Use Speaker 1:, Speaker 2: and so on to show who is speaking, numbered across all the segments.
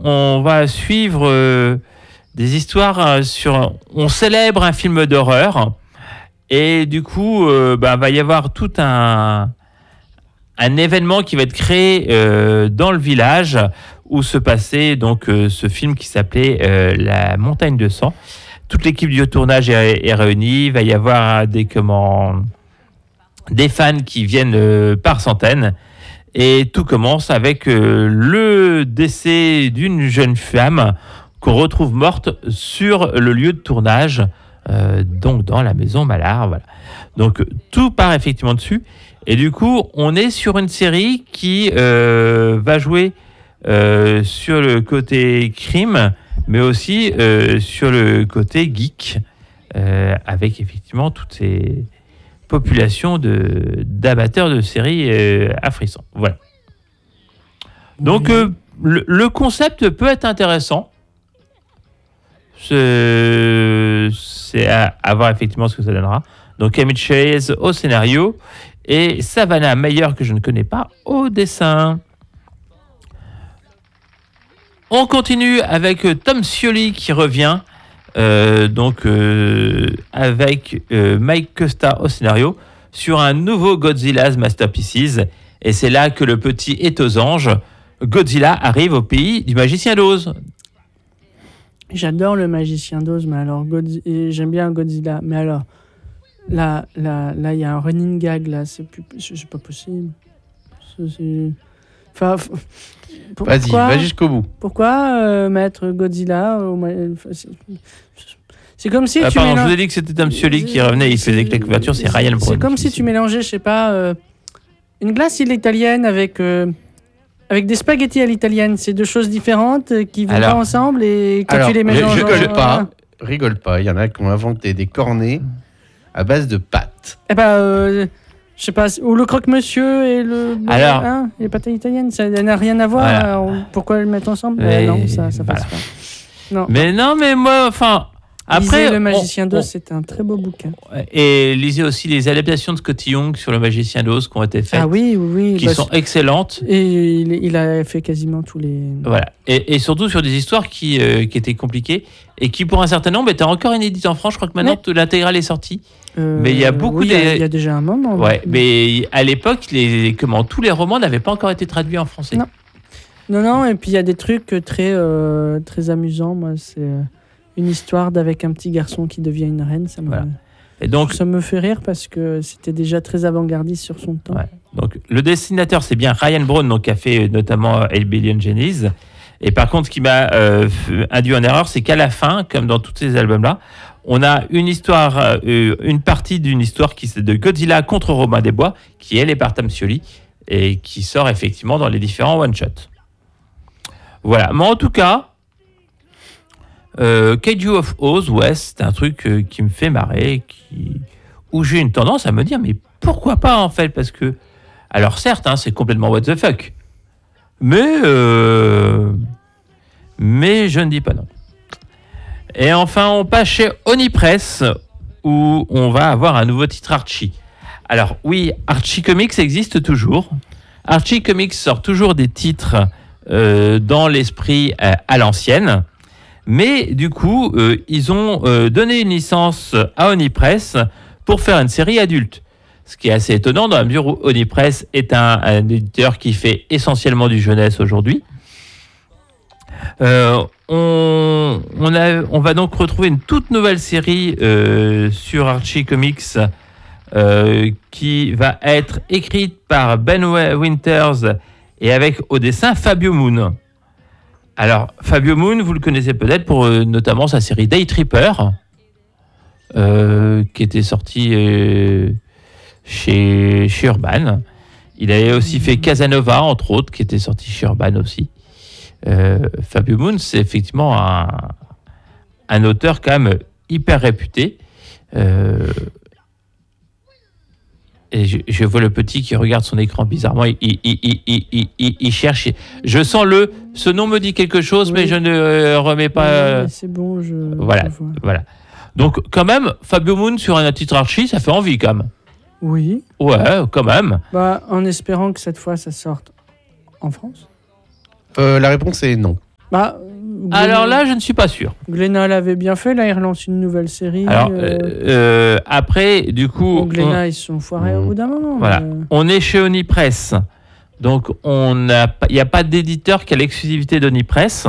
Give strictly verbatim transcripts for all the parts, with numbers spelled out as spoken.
Speaker 1: on va suivre euh, des histoires sur... On célèbre un film d'horreur et du coup, euh, bah, va y avoir tout un, un événement qui va être créé euh, dans le village où se passait donc, euh, ce film qui s'appelait euh, La Montagne de Sang. Toute l'équipe du tournage est, est réunie. Il va y avoir des, comment, des fans qui viennent euh, par centaines. Et tout commence avec euh, le décès d'une jeune femme qu'on retrouve morte sur le lieu de tournage, euh, donc dans la maison Mallard. Voilà. Donc tout part effectivement dessus. Et du coup, on est sur une série qui euh, va jouer euh, sur le côté crime, mais aussi euh, sur le côté geek, euh, avec effectivement toutes ces populations de, d'amateurs de séries euh, à frissons. Voilà. Donc, oui. euh, le, le concept peut être intéressant. C'est, c'est à, à voir effectivement ce que ça donnera. Donc, Amy Chase au scénario et Savannah Meyer, que je ne connais pas, au dessin. On continue avec Tom Scioli qui revient, euh, donc euh, avec euh, Mike Costa au scénario, sur un nouveau Godzilla's Masterpieces. Et c'est là que le petit est aux anges. Godzilla arrive au pays du magicien d'Oz.
Speaker 2: J'adore le magicien d'Oz, mais alors Godzi... j'aime bien Godzilla, mais alors là, là, là, il y a un running gag là, c'est plus, c'est pas possible. C'est... c'est... Enfin,
Speaker 3: pour, vas-y, pourquoi, va jusqu'au bout.
Speaker 2: Pourquoi euh, mettre Godzilla au... c'est... c'est comme si
Speaker 1: ah,
Speaker 2: tu
Speaker 1: pardon,
Speaker 2: mélanges...
Speaker 1: je vous ai dit que c'était Tom Scioli qui revenait, il faisait que la couverture, c'est, c'est Ryan Brown.
Speaker 2: C'est comme si tu mélangeais, je sais pas, euh, une glace italienne avec euh, avec des spaghettis à l'italienne. C'est deux choses différentes euh, qui vont alors, pas ensemble et que alors, tu les mélanges.
Speaker 3: Je, je rigole pas, euh, rigole pas. Il y en a qui ont inventé des cornets à base de pâtes.
Speaker 2: Eh ben. Euh, Je sais pas, ou le croque-monsieur et le...
Speaker 1: Alors,
Speaker 2: hein, les pâtes italiennes, ça n'a rien à voir.
Speaker 1: Voilà.
Speaker 2: Alors, pourquoi le mettre ensemble
Speaker 1: mais,
Speaker 2: euh, Non, ça, ça passe voilà. pas. Non.
Speaker 1: Mais non, mais moi, enfin... Après,
Speaker 2: lisez Le Magicien
Speaker 1: on,
Speaker 2: d'Oz,
Speaker 1: on,
Speaker 2: c'est un très beau bouquin.
Speaker 1: Et lisez aussi les adaptations de Scotty Young sur Le Magicien d'Oz qui ont été faites.
Speaker 2: Ah oui, oui, oui.
Speaker 1: Qui
Speaker 2: bah,
Speaker 1: sont excellentes.
Speaker 2: Et il, il a fait quasiment tous les...
Speaker 1: Voilà. Et, et surtout sur des histoires qui, euh, qui étaient compliquées et qui, pour un certain nombre, étaient encore inédites en France. Je crois que maintenant, mais... l'intégrale est sortie.
Speaker 2: Euh,
Speaker 1: mais il y a beaucoup
Speaker 2: oui,
Speaker 1: de...
Speaker 2: Il y a déjà un moment.
Speaker 1: Ouais, mais à l'époque, les, comment, tous les romans n'avaient pas encore été traduits en français.
Speaker 2: Non, non, non. Et puis il y a des trucs très, euh, très amusants. Moi, c'est euh, une histoire d'avec un petit garçon qui devient une reine. Ça me,
Speaker 1: voilà. Et donc,
Speaker 2: ça me fait rire parce que c'était déjà très avant-gardiste sur son temps.
Speaker 1: Ouais. Donc, le dessinateur, c'est bien Ryan Brown, donc, qui a fait notamment Hellbillion Genies. Et par contre, ce qui m'a euh, induit en erreur, c'est qu'à la fin, comme dans tous ces albums-là, on a une histoire, euh, une partie d'une histoire qui c'est de Godzilla contre Robin des Bois, qui elle est par Tom Scioli et qui sort effectivement dans les différents one-shots. Voilà. Mais en tout cas, euh, Kaiju of Oz, ouais, c'est un truc euh, qui me fait marrer, qui... où j'ai une tendance à me dire, mais pourquoi pas en fait, parce que, alors certes, hein, c'est complètement what the fuck, mais euh... mais je ne dis pas non. Et enfin, on passe chez Onipress, où on va avoir un nouveau titre Archie. Alors oui, Archie Comics existe toujours. Archie Comics sort toujours des titres euh, dans l'esprit euh, à l'ancienne. Mais du coup, euh, ils ont euh, donné une licence à Onipress pour faire une série adulte. Ce qui est assez étonnant dans la mesure où Onipress est un, un éditeur qui fait essentiellement du jeunesse aujourd'hui. Euh, on, on, a, on va donc retrouver une toute nouvelle série euh, sur Archie Comics euh, qui va être écrite par Ben Winters et avec au dessin Fabio Moon. Alors, Fabio Moon, vous le connaissez peut-être pour euh, notamment sa série Day Tripper, euh, qui était sortie euh, chez, chez Urban. Il avait aussi fait Casanova, entre autres, qui était sorti chez Urban aussi. Euh, Fabio Moon, c'est effectivement un, un auteur quand même hyper réputé. Euh, et je, je vois le petit qui regarde son écran bizarrement. Il, il, il, il, il, il, il cherche. Je sens le. Ce nom me dit quelque chose, oui. Mais je ne euh, remets pas.
Speaker 2: Oui, c'est bon, je.
Speaker 1: Voilà,
Speaker 2: je vois.
Speaker 1: Voilà. Donc, quand même, Fabio Moon sur un titre Archie, ça fait envie quand même.
Speaker 2: Oui.
Speaker 1: Ouais, quand même.
Speaker 2: Bah, en espérant que cette fois ça sorte en France.
Speaker 3: Euh, la réponse est non.
Speaker 2: Bah,
Speaker 1: Alors là, je ne suis pas sûr.
Speaker 2: Glénat l'avait bien fait, là, il relance une nouvelle série.
Speaker 1: Alors,
Speaker 2: euh,
Speaker 1: euh, euh, après, du coup,
Speaker 2: bon, Glénat,
Speaker 1: on,
Speaker 2: ils se sont foirés au bout d'un moment.
Speaker 1: voilà.
Speaker 2: mais, euh,
Speaker 1: on est chez Onipress. Donc, on n'a pas- il n'y a pas d'éditeur qui a l'exclusivité d'Onipress.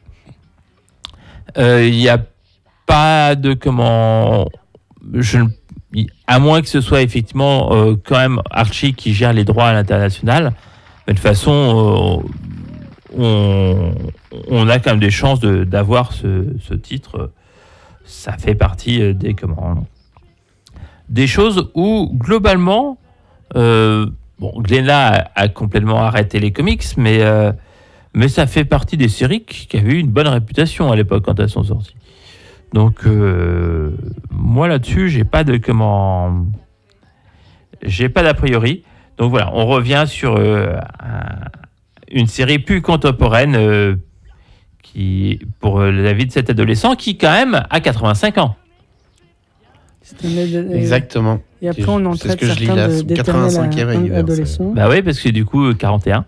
Speaker 1: Euh, Il n'y a pas de comment. Je, ne- à moins que ce soit effectivement euh, quand même Archie qui gère les droits à l'international. Mais de toute façon, euh, on, on a quand même des chances de- d'avoir ce, ce titre. Ça fait partie des comment des choses où globalement, euh, bon, Glénat a, a complètement arrêté les comics, mais euh, mais ça fait partie des séries qui, qui avaient eu une bonne réputation à l'époque quand elles sont sorties. Donc euh, moi là-dessus, j'ai pas de comment, j'ai pas d'a priori. Donc voilà, on revient sur euh, un- une série plus contemporaine euh, qui pour euh, la vie de cet adolescent qui quand même a quatre-vingt-cinq ans.
Speaker 2: c'est un aide-
Speaker 3: Exactement.
Speaker 2: Et après, on en
Speaker 3: C'est ce
Speaker 2: traite
Speaker 3: que je lis
Speaker 2: certains
Speaker 3: là,
Speaker 2: de-
Speaker 3: son
Speaker 2: d'éternels
Speaker 3: quatre-vingt-cinquième
Speaker 2: a-
Speaker 3: anniversaire.
Speaker 2: adolescents.
Speaker 1: Bah oui, parce que du coup, quarante et un.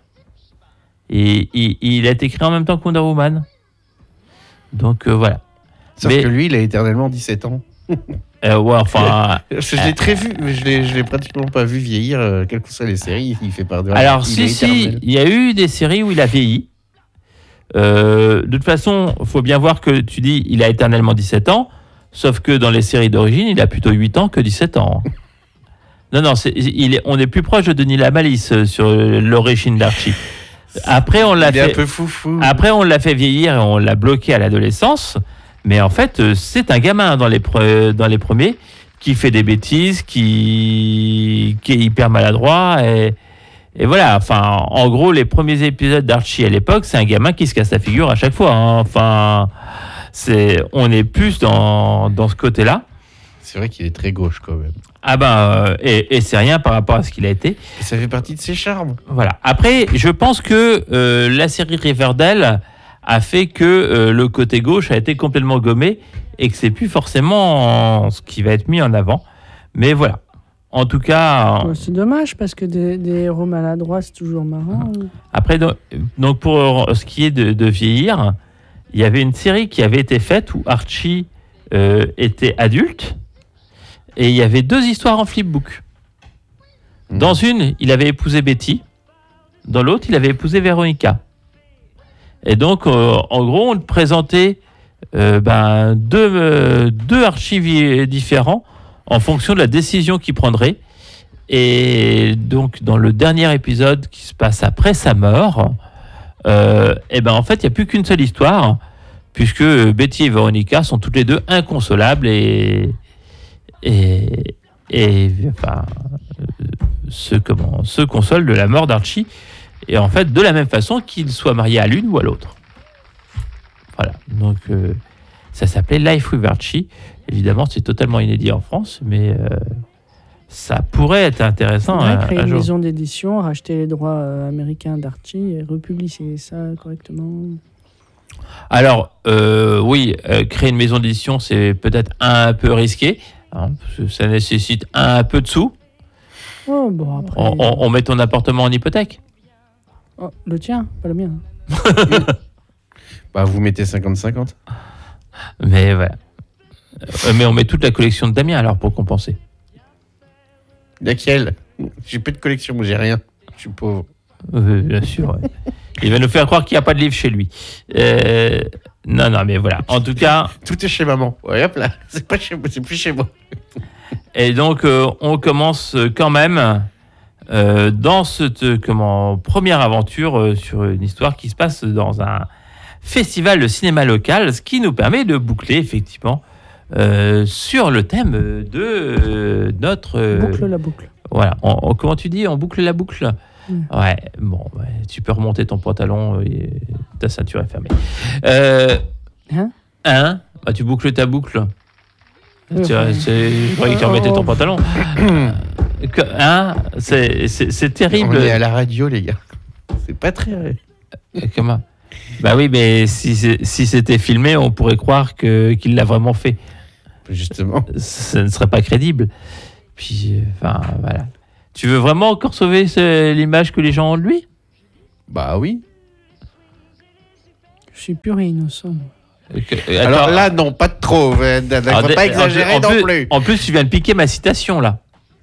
Speaker 1: Et il, il a été créé en même temps que Wonder Woman. Donc euh, voilà.
Speaker 3: Sauf
Speaker 1: Mais-
Speaker 3: que lui, il a éternellement dix-sept ans.
Speaker 1: Euh, ouais, enfin.
Speaker 3: Je l'ai très vu, mais je l'ai, je l'ai pratiquement pas vu vieillir, euh, quelles que soient les séries, il fait part de
Speaker 1: Alors,
Speaker 3: il
Speaker 1: si,
Speaker 3: est
Speaker 1: si,
Speaker 3: éternel.
Speaker 1: il y a eu des séries où il a vieilli. Euh, de toute façon, il faut bien voir que tu dis il a éternellement dix-sept ans, sauf que dans les séries d'origine, il a plutôt huit ans que dix-sept ans. Non, non, c'est, il est, on est plus proche de Denis Lamalisse euh, sur l'origine d'Archie. Après, on l'a
Speaker 3: Il est un
Speaker 1: fait.
Speaker 3: peu foufou.
Speaker 1: Après, on l'a fait vieillir et on l'a bloqué à l'adolescence. Mais en fait, euh, c'est un gamin dans les, pre- dans les premiers qui fait des bêtises, qui, qui est hyper maladroit. Et, et voilà, enfin, en gros, les premiers épisodes d'Archie à l'époque, c'est un gamin qui se casse la figure à chaque fois. hein. Enfin, c'est, on est plus dans, dans ce côté-là.
Speaker 3: C'est vrai qu'il est très gauche quand même.
Speaker 1: Ah ben, euh, et, et c'est rien par rapport à ce qu'il a été.
Speaker 3: Et ça fait partie de ses charmes.
Speaker 1: Voilà. Après, je pense que euh, la série Riverdale a fait que euh, le côté gauche a été complètement gommé et que c'est plus forcément ce qui va être mis en avant. Mais voilà. En tout cas,
Speaker 2: Ouais, c'est dommage parce que des, des héros maladroits, c'est toujours marrant.
Speaker 1: après, donc, donc pour ce qui est de, de vieillir, il y avait une série qui avait été faite où Archie euh, était adulte et il y avait deux histoires en flipbook. Dans une, il avait épousé Betty. Dans l'autre, il avait épousé Véronica. Et donc, euh, en gros, on présentait euh, ben, deux, euh, deux archives différents en fonction de la décision qu'il prendrait. Et donc, dans le dernier épisode qui se passe après sa mort, euh, et ben, en fait, il n'y a plus qu'une seule histoire, puisque Betty et Véronica sont toutes les deux inconsolables et, et, et enfin, euh, se, comment, se consolent de la mort d'Archie. Et en fait, de la même façon qu'ils soient mariés à l'une ou à l'autre. Voilà. Donc, euh, ça s'appelait Life with Archie. Évidemment, c'est totalement inédit en France, mais euh, ça pourrait être intéressant.
Speaker 2: On
Speaker 1: un-
Speaker 2: créer
Speaker 1: un
Speaker 2: une
Speaker 1: jour.
Speaker 2: maison d'édition, racheter les droits euh, américains d'Archie et republier ça correctement.
Speaker 1: Alors, euh, oui, euh, créer une maison d'édition, c'est peut-être un peu risqué, hein, parce que ça nécessite un peu de sous.
Speaker 2: Oh, bon, après.
Speaker 1: On, on- on met ton appartement en hypothèque.
Speaker 2: Oh, le tien, pas le mien.
Speaker 3: Bah, vous mettez cinquante cinquante.
Speaker 1: Mais voilà. Euh, mais on met toute la collection de Damien alors pour compenser.
Speaker 3: Laquelle? J'ai pas de collection, moi j'ai rien. Je suis pauvre.
Speaker 1: Euh, bien sûr. ouais. Il va nous faire croire qu'il n'y a pas de livre chez lui. Euh, non, non, mais voilà. En tout cas,
Speaker 3: Tout est chez maman. Ouais, hop là. C'est pas chez moi, c'est plus chez moi.
Speaker 1: et donc euh, on commence quand même euh, dans cette euh, comment, première aventure euh, sur une histoire qui se passe dans un festival de cinéma local, ce qui nous permet de boucler effectivement euh, sur le thème de euh, notre... euh,
Speaker 2: Boucle la boucle.
Speaker 1: Voilà. On- on- comment tu dis? On boucle la boucle?
Speaker 2: Mm.
Speaker 1: Ouais, bon, ouais, tu peux remonter ton pantalon et ta ceinture est fermée. Euh,
Speaker 2: Hein
Speaker 1: hein bah, tu boucles ta boucle.
Speaker 2: Ouais,
Speaker 1: Tu-
Speaker 2: ouais.
Speaker 1: c'est- je croyais que tu remettais ton pantalon. Euh, que- hein c'est, c'est, c'est terrible.
Speaker 3: On est à la radio, les gars. C'est pas très.
Speaker 1: Euh, Comment? Bah oui, mais si, c'est- si c'était filmé, on pourrait croire que, qu'il l'a vraiment fait.
Speaker 3: Justement.
Speaker 1: Ce ne serait pas crédible. Puis, euh, enfin, voilà. Tu veux vraiment encore sauver ce- l'image que les gens ont de lui?
Speaker 3: Bah oui.
Speaker 2: Je suis pur et innocent.
Speaker 1: Que-
Speaker 3: Alors
Speaker 1: attends,
Speaker 3: là, non, pas de trop. Il ne
Speaker 1: alors,
Speaker 3: faut
Speaker 1: de-
Speaker 3: pas exagérer
Speaker 1: en,
Speaker 3: non
Speaker 1: plus,
Speaker 3: plus.
Speaker 1: en plus, tu viens de piquer ma citation là.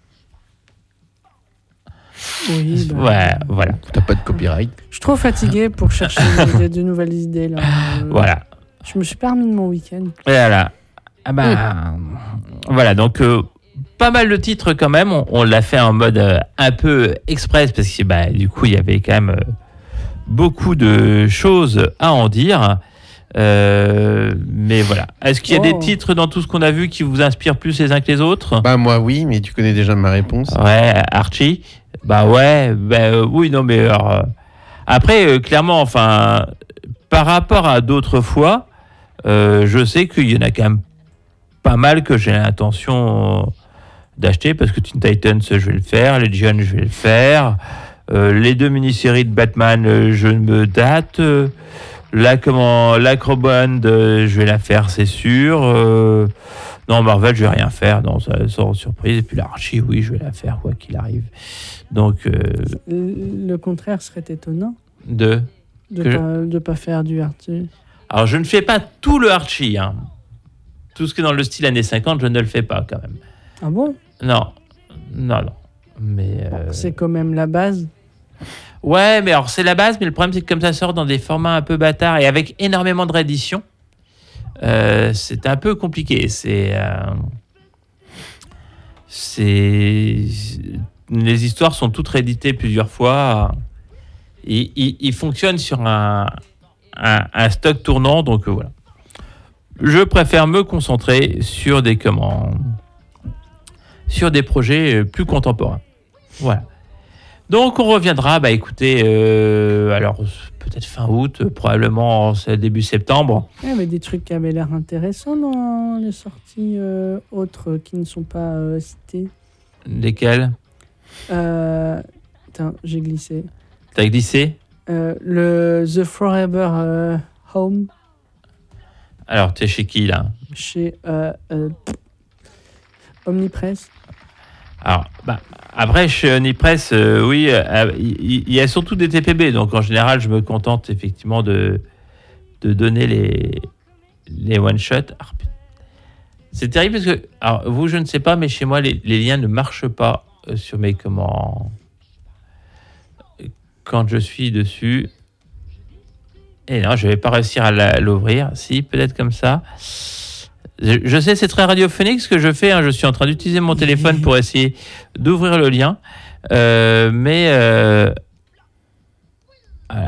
Speaker 2: Oui, bah,
Speaker 1: Ouais, voilà.
Speaker 3: T'as pas de copyright.
Speaker 2: Je suis trop fatigué pour chercher de, de nouvelles idées. Là. Euh,
Speaker 1: Voilà.
Speaker 2: Je me suis pas remis de mon week-end.
Speaker 1: Voilà. Ah bah, voilà, donc euh, pas mal de titres quand même. On, on l'a fait en mode euh, un peu express parce que bah, du coup, il y avait quand même euh, beaucoup de choses à en dire. Euh, mais voilà. Est-ce qu'il y a
Speaker 2: Oh.
Speaker 1: des titres dans tout ce qu'on a vu qui vous inspirent plus les uns que les autres?
Speaker 3: Bah moi oui, mais tu connais déjà ma réponse.
Speaker 1: Ouais, Archie. Bah ouais, bah, euh, oui, non, mais alors, euh, après, euh, clairement, enfin, par rapport à d'autres fois, euh, je sais qu'il y en a quand même pas mal que j'ai l'intention euh, d'acheter parce que Teen Titans, je vais le faire, Legion, je vais le faire, euh, les deux mini-séries de Batman, euh, je me date, euh, là, comment, l'Acroband, euh, je vais la faire, c'est sûr. euh, non, Marvel, je vais rien faire, non, ça sans surprise. Et puis l'Archie, oui, je vais la faire, quoi qu'il arrive. Donc, euh,
Speaker 2: Le le contraire serait étonnant
Speaker 1: de.
Speaker 2: de
Speaker 1: Que je-
Speaker 2: pas, de pas faire du Archie.
Speaker 1: Alors, je ne fais pas tout le Archie, hein. Tout ce qui est dans le style années cinquante, je ne le fais pas quand même.
Speaker 2: Ah bon?
Speaker 1: Non, non, non. Mais. euh,
Speaker 2: C'est quand même la base.
Speaker 1: Ouais, mais alors c'est la base, mais le problème c'est que comme ça sort dans des formats un peu bâtards et avec énormément de rééditions, euh, c'est un peu compliqué. C'est. euh, c'est. Les histoires sont toutes rééditées plusieurs fois. Ils, ils, ils fonctionnent sur un, un, un stock tournant, donc euh, voilà. Je préfère me concentrer sur des commandes, sur des projets euh, plus contemporains. Voilà. Donc on reviendra, bah écoutez, euh, alors peut-être fin août, euh, probablement c'est début septembre.
Speaker 2: Il y avait des trucs qui avaient l'air intéressants dans les sorties euh, autres qui ne sont pas euh, citées.
Speaker 1: Lesquels?
Speaker 2: Euh, Attends, j'ai glissé.
Speaker 1: T'as glissé?
Speaker 2: Euh, le The Forever euh, Home
Speaker 1: Alors t'es chez qui là?
Speaker 2: chez euh, euh, Omnipress.
Speaker 1: Alors, bah, après, chez Onipress, euh, oui, euh, il il y, a surtout des T P B. Donc, en général, je me contente effectivement de, de donner les, les one-shots. Ah, putain. C'est terrible parce que, alors, vous, je ne sais pas, mais chez moi, les, les liens ne marchent pas euh, sur mes comment. Quand je suis dessus. Et non, je ne vais pas réussir à la- l'ouvrir. Si, peut-être comme ça. Je, je sais, c'est très radiophonique ce que je fais. Hein. Je suis en train d'utiliser mon téléphone pour essayer d'ouvrir le lien. Euh, mais. Euh, voilà.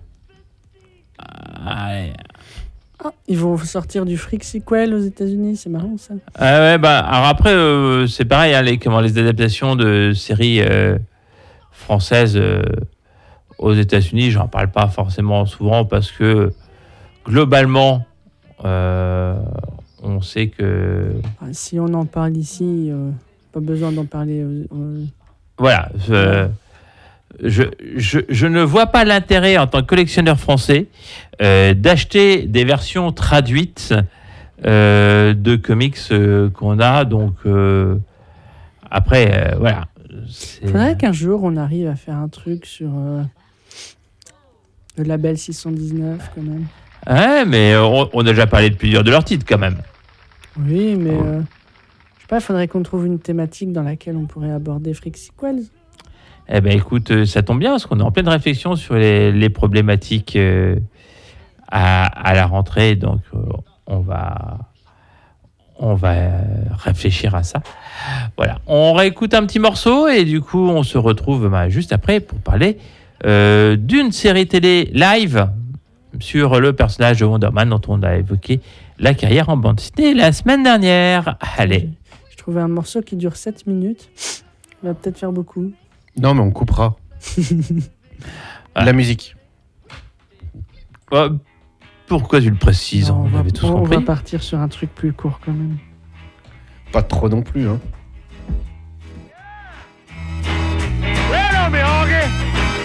Speaker 1: Allez.
Speaker 2: Ah, ils vont sortir du Freak Sequel aux États-Unis, c'est marrant ça.
Speaker 1: Ah ouais, bah, alors après, euh, c'est pareil, hein, les, comment, les adaptations de séries euh, françaises euh, aux États-Unis, j'en parle pas forcément souvent parce que globalement, euh, on sait que.
Speaker 2: Ah, si on en parle ici, euh, pas besoin d'en parler. euh, euh,
Speaker 1: Voilà. euh, je, je, je ne vois pas l'intérêt en tant que collectionneur français euh, d'acheter des versions traduites euh, de comics euh, qu'on a. Donc, euh, après, euh, voilà. C'est-
Speaker 2: Faudrait qu'un jour on arrive à faire un truc sur euh, le label six cent dix-neuf quand même.
Speaker 1: Ouais, mais on, on a déjà parlé de plusieurs de leurs titres quand même.
Speaker 2: Oui, mais
Speaker 1: Oh.
Speaker 2: euh, je sais pas, il faudrait qu'on trouve une thématique dans laquelle on pourrait aborder Freak Sequels.
Speaker 1: Eh ben écoute, euh, ça tombe bien parce qu'on est en pleine réflexion sur les, les problématiques euh, à, à la rentrée, donc euh, on va on va euh, réfléchir à ça. Voilà, on réécoute un petit morceau et du coup on se retrouve bah, juste après pour parler euh, d'une série télé live sur le personnage de Wonder Man dont on a évoqué la carrière en bande dessinée la semaine dernière. Allez.
Speaker 2: Je trouvais un morceau qui dure sept minutes. Il va peut-être faire beaucoup.
Speaker 3: Non, mais on coupera. La musique.
Speaker 1: Oh, pourquoi tu le précises?
Speaker 2: Non,
Speaker 1: On
Speaker 2: on va,
Speaker 1: avait tous
Speaker 2: on
Speaker 1: compris.
Speaker 2: va partir sur un truc plus court quand même.
Speaker 3: Pas trop non plus. Hein.